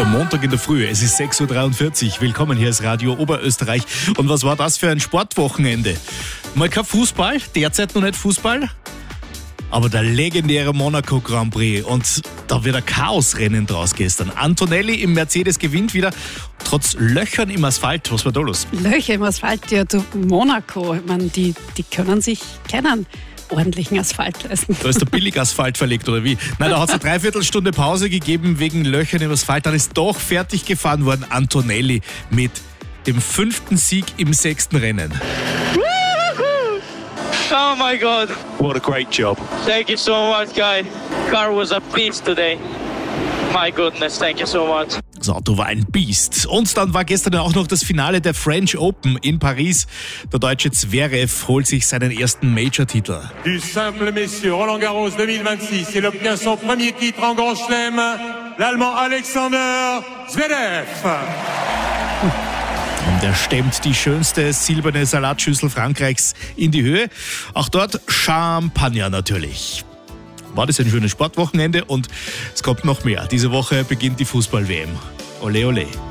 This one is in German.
Der Montag in der Früh, es ist 6.43 Uhr. Willkommen, hier ist Radio Oberösterreich. Und was war das für ein Sportwochenende? Mal kein Fußball, derzeit noch nicht Fußball, aber der legendäre Monaco Grand Prix. Und da wird ein Chaosrennen draus gestern. Antonelli im Mercedes gewinnt wieder, trotz Löchern im Asphalt. Was war da los? Löcher im Asphalt, ja, du, Monaco, ich meine, die können sich keinen ordentlichen Asphalt leisten. Da ist der Billigasphalt verlegt, oder wie? Nein, da hat es eine Dreiviertelstunde Pause gegeben wegen Löchern im Asphalt. Dann ist doch fertig gefahren worden Antonelli mit dem 5. Sieg im 6. Rennen. Oh my God. What a great job. Thank you so much, guy. Car was a beast today. My goodness, thank you so much. Das Auto war ein Biest. Und dann war gestern auch noch das Finale der French Open in Paris. Der deutsche Zverev holt sich seinen ersten Major-Titel. Du simple messieurs, Roland Garros 2026. Il obtient son premier titre en Grand Chelem. L'Allemand Alexander Zverev. Und er stemmt die schönste silberne Salatschüssel Frankreichs in die Höhe. Auch dort Champagner natürlich. War das ein schönes Sportwochenende und es kommt noch mehr. Diese Woche beginnt die Fußball-WM. Ole, ole.